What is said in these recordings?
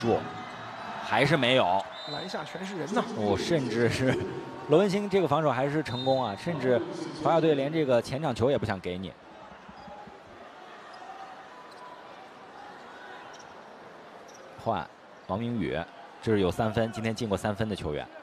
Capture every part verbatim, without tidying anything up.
住，还是没有。 篮下全是人呐！ 哦，甚至是罗文星这个防守还是成功啊，甚至华夏队连这个前场球也不想给你。换王明宇，这是有三分，今天进过三分的球员。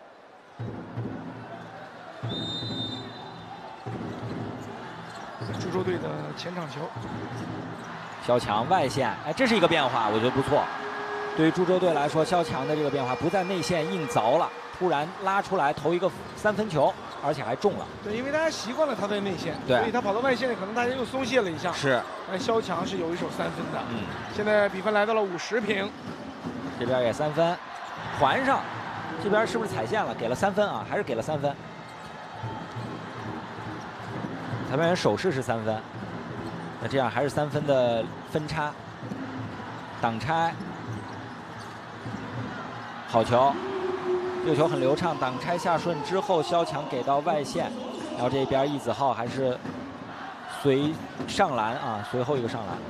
株洲队的前场球， 肖强外线，哎，这是一个变化，我觉得不错。对于株洲队来说，肖强的这个变化不在内线硬凿了，突然拉出来投一个三分球，而且还中了。 对，因为大家习惯了他在内线， 对， 所以他跑到外线，可能大家又松懈了一下。 是， 但肖强是有一手三分的。 嗯， 现在比分来到了五十平， 这边也三分，环上，这边是不是踩线了？给了三分啊，还是给了三分？裁判员手势是三分，那这样还是三分的分差。挡拆，好球，这个球很流畅，挡拆下顺之后，肖强给到外线，然后这边易子浩还是随上篮啊，随后一个上篮。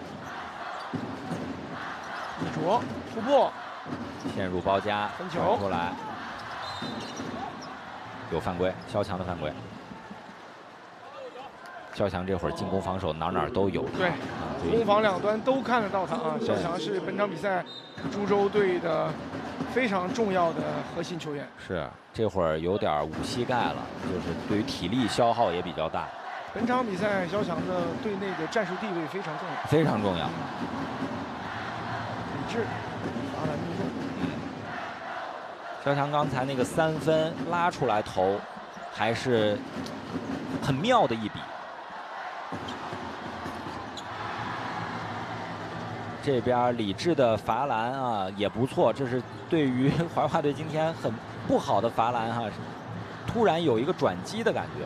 一卓突破， 陷入包夹， 分球出来，有犯规，肖强的犯规。肖强这会儿进攻防守哪哪都有他， 对， 啊、 攻防两端都看得到他啊。肖强是本场比赛株洲队的非常重要的核心球员。 是，这会儿有点捂膝盖了，就是对于体力消耗也比较大。 本场比赛肖强的队内的战术地位非常重要， 非常重要。 理智，罚篮命中。 嗯，肖强刚才那个三分拉出来投，还是很妙的一笔。这边李智的罚篮啊也不错，这是对于怀化队今天很不好的罚篮哈、啊，突然有一个转机的感觉。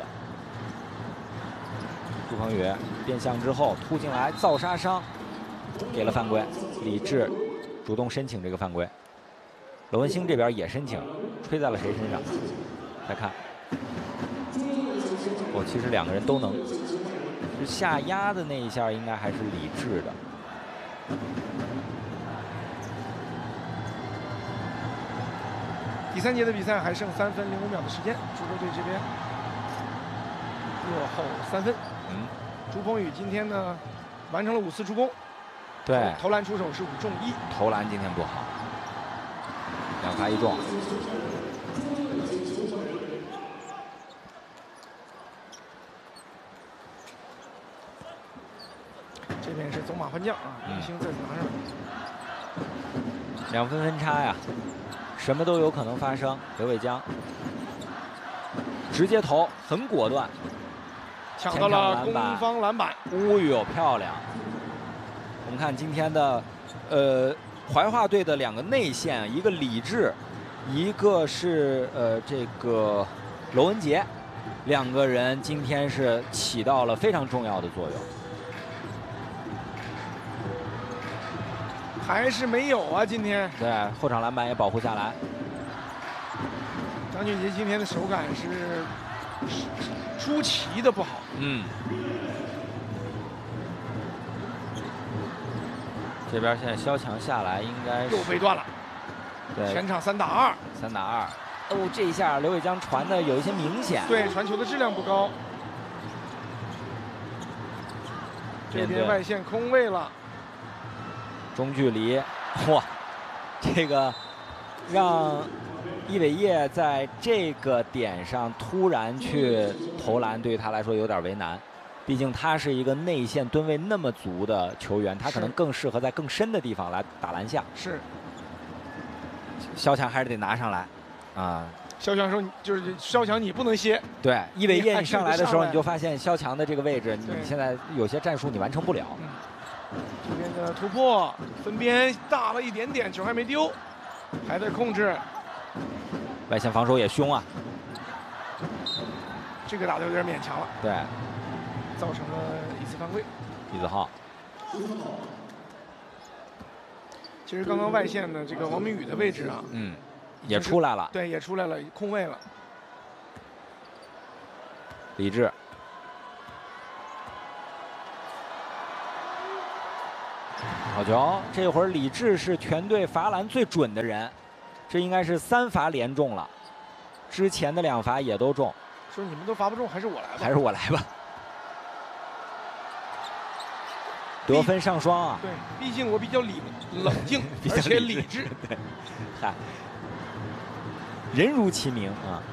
朱鹏宇变向之后突进来造杀伤，给了犯规，李智主动申请这个犯规。罗文星这边也申请，吹在了谁身上？再看，哦，其实两个人都能，就下压的那一下应该还是李智的。 第三节的比赛还剩三分零五秒的时间，株洲队这边落后三分。 嗯， 朱鹏宇今天呢完成了五次助攻， 对， 投篮出手是五中一， 投篮今天不好，两罚一中。 这边是走马换将啊，明星再次拿上来。 两分分差呀，什么都有可能发生。刘伟江直接投，很果断， 抢到了攻方篮板。 哦呦，漂亮！我们看今天的，呃，怀化队的两个内线，一个李智，一个是呃这个娄文杰，两个人今天是起到了非常重要的作用。 还是没有啊，今天。 对，后场篮板也保护下来。 张俊杰今天的手感是出奇的不好。 嗯。这边现在肖强下来，应该又被断了。 对， 全场三打二。 三打二。哦，这一下刘伟江传的有一些明显。 对，传球的质量不高。这边外线空位了。 中距离，哇，这个让易伟业在这个点上突然去投篮，对于他来说有点为难。毕竟他是一个内线吨位那么足的球员，他可能更适合在更深的地方来打篮下。 是。 肖强还是得拿上来，啊。 肖强说：“就是肖强，你不能歇。” 对，易伟业你上来的时候，你就发现肖强的这个位置，你现在有些战术你完成不了。 嗯这边的突破分边大了一点点，球还没丢，还在控制。 外线防守也凶啊， 这个打的有点勉强了。 对， 造成了一次犯规。 易子浩。 其实刚刚外线的这个王明宇的位置啊， 嗯，也出来了。 对，也出来了，空位了。 李智。好好球！这会儿李志是全队罚篮最准的人，这应该是三罚连中了，之前的两罚也都中。 说你们都罚不中，还是我来吧。 还是我来吧。得分上双啊！ 对，毕竟我比较理冷静，而且理智。 对，嗨，人如其名啊。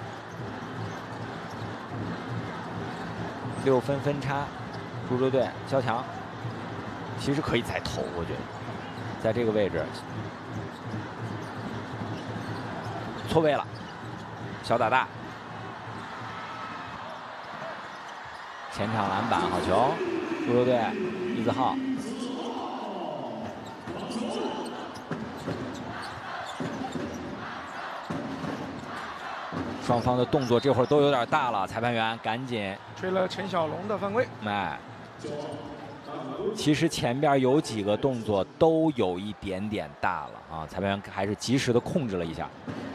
六分分差，株洲队肖强其实可以再投，我觉得在这个位置错位了，小打大，前场篮板，好球！株洲队易子浩。双方的动作这会儿都有点大了，裁判员赶紧吹了陈小龙的犯规。 哎，其实前边有几个动作都有一点点大了啊，裁判员还是及时的控制了一下。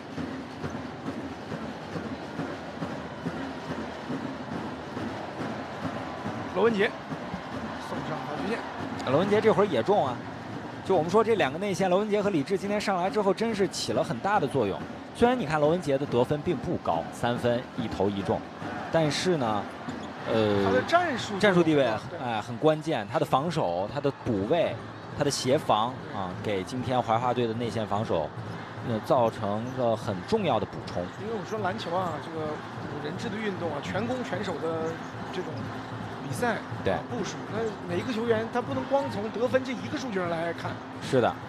罗文杰送上罚球线。 罗文杰这会儿也中啊，就我们说这两个内线，罗文杰和李志今天上来之后，真是起了很大的作用。虽然你看罗文杰的得分并不高，三分一投一中，但是呢，呃， 他的战术战术地位哎很关键，他的防守、他的补位、他的协防啊，给今天怀化队的内线防守，呃，造成了很重要的补充。 因为我说篮球啊，这个五人制的运动啊，全攻全守的这种比赛对部署，那每一个球员他不能光从得分这一个数据上来看。 是的。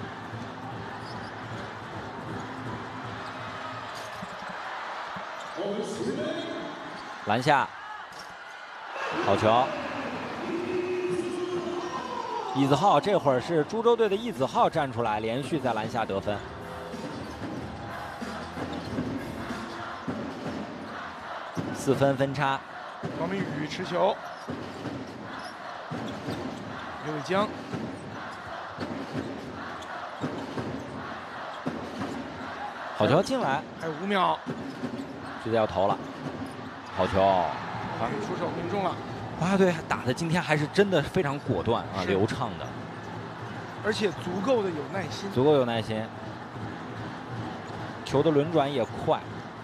篮下，好球！易子浩这会儿是株洲队的易子浩站出来，连续在篮下得分。四分分差。 高明宇持球，刘伟江。 好球进来， 还有五秒， 直接要投了，好球！ 高明宇出手命中了。 华夏队打的今天还是真的非常果断啊，流畅的， 而且足够的有耐心， 足够有耐心，球的轮转也快，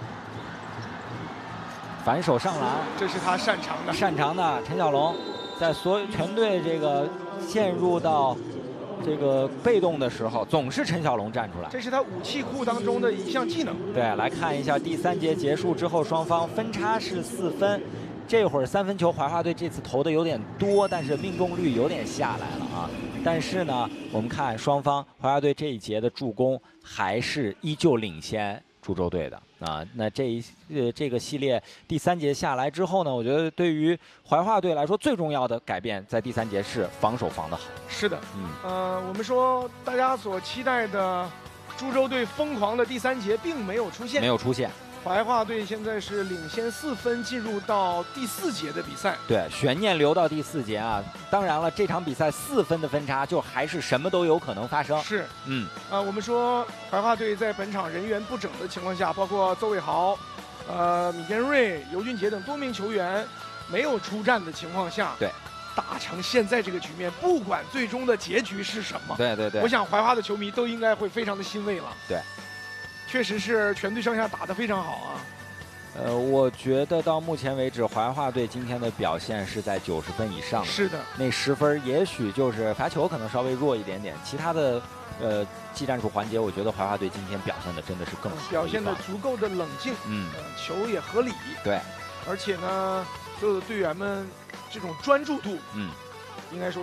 反手上篮， 这是他擅长的。 擅长的陈小龙，在所有全队这个陷入到这个被动的时候，总是陈小龙站出来， 这是他武器库当中的一项技能。 对，来看一下第三节结束之后，双方分差是四分。这会儿三分球，怀化队这次投的有点多，但是命中率有点下来了啊。但是呢，我们看双方怀化队这一节的助攻还是依旧领先株洲队的啊。那这一呃这个系列第三节下来之后呢，我觉得对于怀化队来说最重要的改变在第三节是防守防得好。 是的， 嗯， 呃，我们说大家所期待的株洲队疯狂的第三节并没有出现， 没有出现。 怀化队现在是领先四分，进入到第四节的比赛。 对，悬念留到第四节啊。当然了，这场比赛四分的分差，就还是什么都有可能发生。 是， 嗯， 呃，我们说怀化队在本场人员不整的情况下，包括邹伟豪、呃米建瑞、尤俊杰等多名球员没有出战的情况下， 对， 打成现在这个局面，不管最终的结局是什么， 对对对， 我想怀化的球迷都应该会非常的欣慰了。 对。 确实是全队上下打得非常好啊。 呃，我觉得到目前为止，怀化队今天的表现是在九十分以上的。 是的， 那十分也许就是罚球可能稍微弱一点点，其他的呃技战术环节，我觉得怀化队今天表现的真的是更好、嗯， 表现的足够的冷静， 嗯， 呃，球也合理， 对， 而且呢，所有的队员们这种专注度， 嗯， 应该说。